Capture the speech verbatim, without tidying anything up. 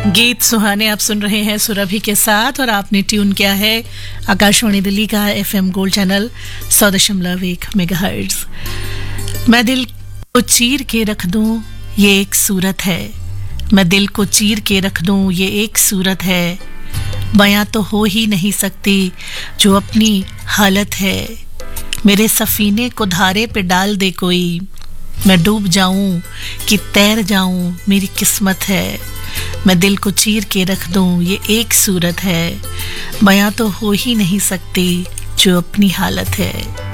गीत सुहाने आप सुन रहे हैं सुरभि के साथ और आपने ट्यून किया है आकाशवाणी दिल्ली का एफएम गोल्ड चैनल सौ दशमलव एक मेगाहर्ट्ज। मैं दिल को चीर के रख दूं ये एक सूरत है, मैं दिल को चीर के रख दूं ये एक सूरत है, बयां तो हो ही नहीं सकती जो अपनी हालत है, मेरे सफीने को धारे पे डाल दे कोई, मैं डूब जाऊं कि तैर जाऊं मेरी किस्मत है, मैं दिल को चीर के रख दूं ये एक सूरत है, बयां तो हो ही नहीं सकती जो अपनी हालत है।